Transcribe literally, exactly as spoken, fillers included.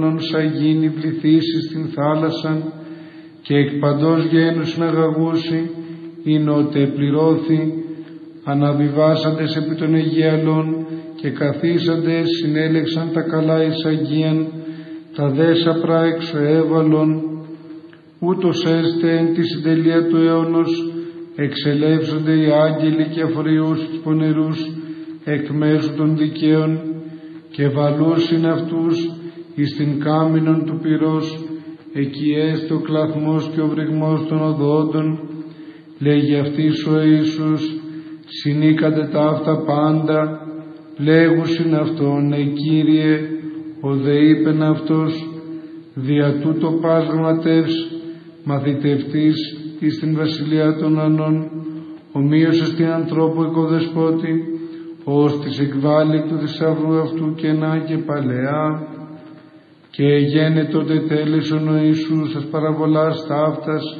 σα γίνει πληθύσει στην θάλασσαν και εκ παντός γένους συναγαγούσι, είναι ότι πληρώθη, αναβιβάσαντες επί των Αιγαίαλων και καθίσαντες συνέλεξαν τα καλά εις Αγίαν, τα δέσα πράεξω έβαλον, ούτως έστε εν τη συντελεία του αιώνος, εξελεύσονται οι άγγελοι και αφοριούς τους πονηρούς εκ μέσου των δικαίων και βαλούσιν αυτούς εις την κάμινον του πυρός, εκεί έστε ο κλαθμός και ο βρυγμός των οδόντων. Λέγει αυτής ο Ιησούς, συνήκατε τα αυτά πάντα, λέγουσιν αυτόν, ε Κύριε, ο δε είπεν αυτός, δια τούτο πας γραμματεύς, μαθητευτής εις την βασιλεία των ουρανών, ομοίωσες την ανθρώπου οικοδεσπότη, ως της εκβάλλει του θησαυρού αυτού κενά και παλαιά. Και γένε τότε τέλεσον ο Ιησούς τας παραβολάς ταύτας,